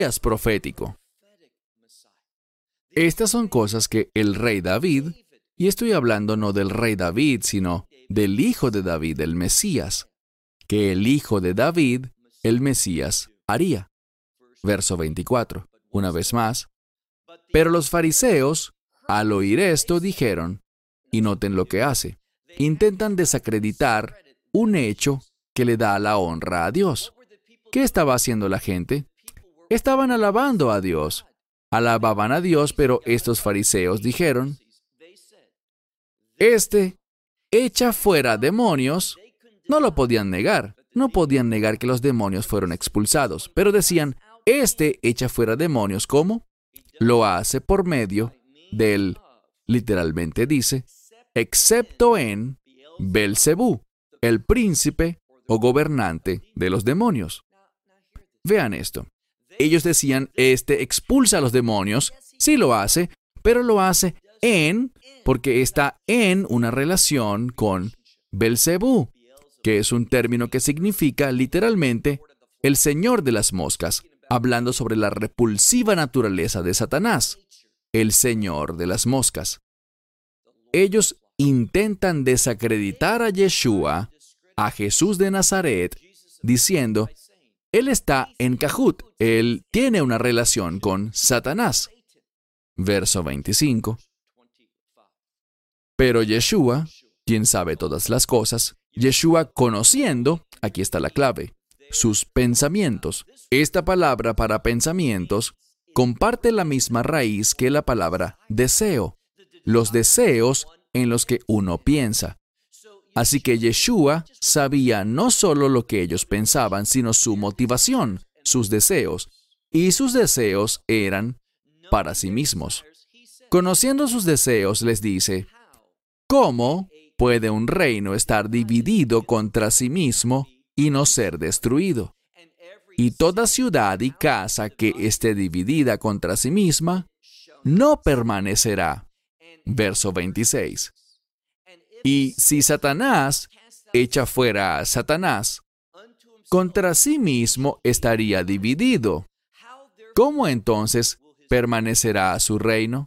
profético. Estas son cosas que el rey David, y estoy hablando no del rey David, sino del hijo de David, el Mesías, que el hijo de David, el Mesías, haría. Verso 24, una vez más. Pero los fariseos, al oír esto, dijeron, y noten lo que hace, intentan desacreditar un hecho que le da la honra a Dios. ¿Qué estaba haciendo la gente? Estaban alabando a Dios. Alababan a Dios, pero estos fariseos dijeron, este echa fuera demonios. No lo podían negar. No podían negar que los demonios fueron expulsados, pero decían, este echa fuera demonios. ¿Cómo? Lo hace por medio del, literalmente dice, excepto en Belcebú, el príncipe o gobernante de los demonios. Vean esto. Ellos decían, este expulsa a los demonios, sí lo hace, pero lo hace porque está en una relación con Belcebú, que es un término que significa literalmente el señor de las moscas, hablando sobre la repulsiva naturaleza de Satanás, el señor de las moscas. Ellos intentan desacreditar a Yeshua, a Jesús de Nazaret, diciendo, Él está en Cajut, Él tiene una relación con Satanás. Verso 25. Pero Yeshua, quien sabe todas las cosas, Yeshua conociendo, aquí está la clave, sus pensamientos. Esta palabra para pensamientos comparte la misma raíz que la palabra deseo, los deseos en los que uno piensa. Así que Yeshua sabía no solo lo que ellos pensaban, sino su motivación, sus deseos. Y sus deseos eran para sí mismos. Conociendo sus deseos, les dice, ¿cómo puede un reino estar dividido contra sí mismo y no ser destruido? Y toda ciudad y casa que esté dividida contra sí misma, no permanecerá. Verso 26. Y si Satanás echa fuera a Satanás, contra sí mismo estaría dividido. ¿Cómo entonces permanecerá su reino?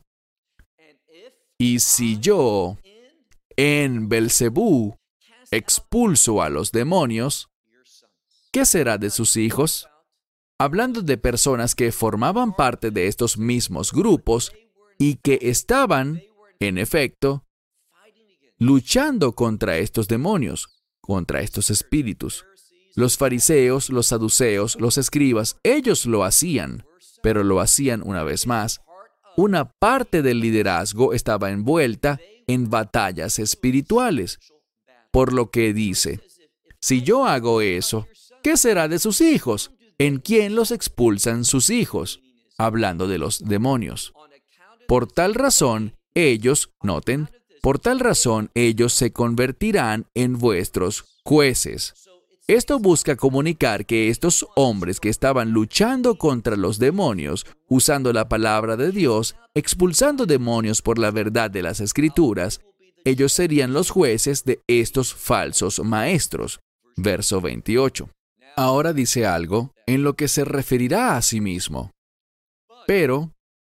Y si yo, en Belcebú, expulso a los demonios, ¿qué será de sus hijos? Hablando de personas que formaban parte de estos mismos grupos y que estaban, en efecto, luchando contra estos demonios, contra estos espíritus. Los fariseos, los saduceos, los escribas, ellos lo hacían, pero lo hacían una vez más. Una parte del liderazgo estaba envuelta en batallas espirituales. Por lo que dice, si yo hago eso, ¿qué será de sus hijos? ¿En quién los expulsan sus hijos? Hablando de los demonios. Por tal razón, ellos, noten, por tal razón ellos se convertirán en vuestros jueces. Esto busca comunicar que estos hombres que estaban luchando contra los demonios, usando la palabra de Dios, expulsando demonios por la verdad de las Escrituras, ellos serían los jueces de estos falsos maestros. Verso 28. Ahora dice algo en lo que se referirá a sí mismo. Pero,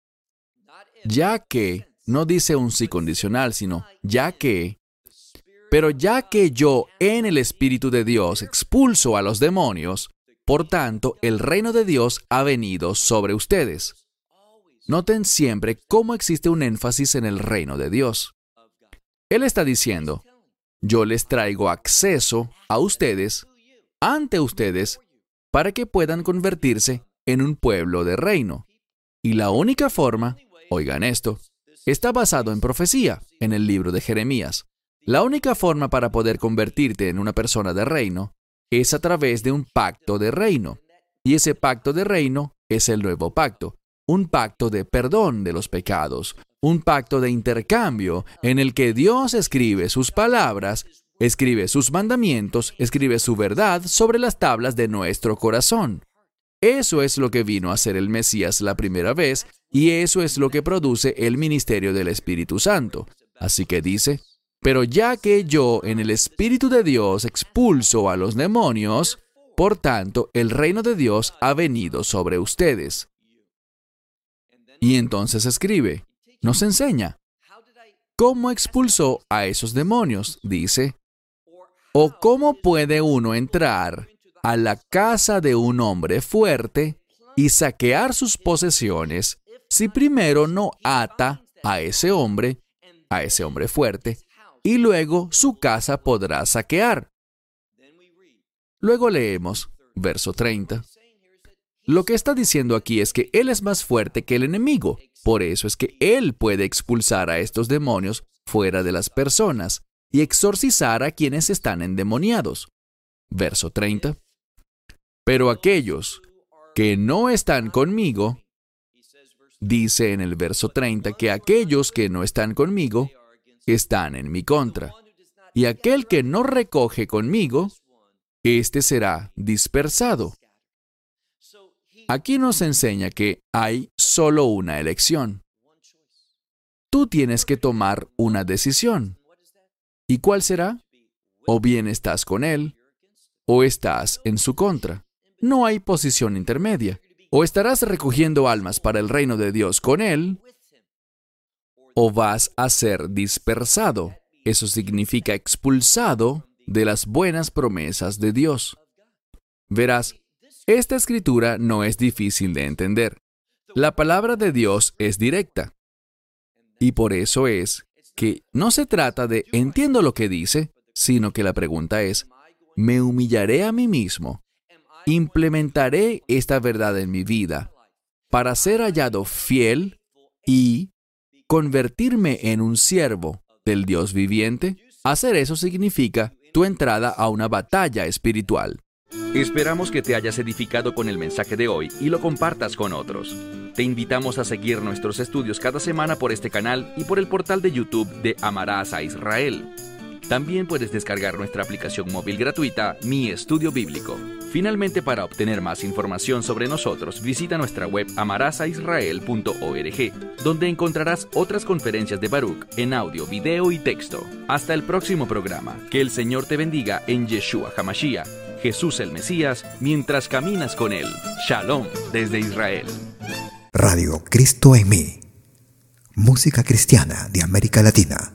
ya que, no dice un sí condicional, sino pero ya que yo en el Espíritu de Dios expulso a los demonios, por tanto, el reino de Dios ha venido sobre ustedes. Noten siempre cómo existe un énfasis en el reino de Dios. Él está diciendo, yo les traigo acceso a ustedes, ante ustedes, para que puedan convertirse en un pueblo de reino. Y la única forma, oigan esto, está basado en profecía, en el libro de Jeremías. La única forma para poder convertirte en una persona de reino es a través de un pacto de reino. Y ese pacto de reino es el nuevo pacto. Un pacto de perdón de los pecados. Un pacto de intercambio en el que Dios escribe sus palabras, escribe sus mandamientos, escribe su verdad sobre las tablas de nuestro corazón. Eso es lo que vino a ser el Mesías la primera vez y eso es lo que produce el ministerio del Espíritu Santo. Así que dice, pero ya que yo en el Espíritu de Dios expulso a los demonios, por tanto, el reino de Dios ha venido sobre ustedes. Y entonces escribe, nos enseña cómo expulsó a esos demonios, dice, o cómo puede uno entrar a la casa de un hombre fuerte y saquear sus posesiones si primero no ata a ese hombre fuerte, y luego su casa podrá saquear. Luego leemos, verso 30. Lo que está diciendo aquí es que Él es más fuerte que el enemigo. Por eso es que Él puede expulsar a estos demonios fuera de las personas y exorcizar a quienes están endemoniados. Verso 30. Pero aquellos que no están conmigo, dice en el verso 30 que aquellos que no están conmigo están en mi contra. Y aquel que no recoge conmigo, éste será dispersado. Aquí nos enseña que hay solo una elección. Tú tienes que tomar una decisión. ¿Y cuál será? O bien estás con Él, o estás en su contra. No hay posición intermedia. O estarás recogiendo almas para el reino de Dios con Él, o vas a ser dispersado. Eso significa expulsado de las buenas promesas de Dios. Verás, esta escritura no es difícil de entender. La palabra de Dios es directa. Y por eso es que no se trata de entiendo lo que dice, sino que la pregunta es, ¿me humillaré a mí mismo? ¿Implementaré esta verdad en mi vida para ser hallado fiel y convertirme en un siervo del Dios viviente? Hacer eso significa tu entrada a una batalla espiritual. Esperamos que te hayas edificado con el mensaje de hoy y lo compartas con otros. Te invitamos a seguir nuestros estudios cada semana por este canal y por el portal de YouTube de Amarás a Israel. También puedes descargar nuestra aplicación móvil gratuita, Mi Estudio Bíblico. Finalmente, para obtener más información sobre nosotros, visita nuestra web amarasaisrael.org, donde encontrarás otras conferencias de Baruch en audio, video y texto. Hasta el próximo programa. Que el Señor te bendiga en Yeshua HaMashiach, Jesús el Mesías, mientras caminas con Él. Shalom desde Israel. Radio Cristo en mí. Música cristiana de América Latina.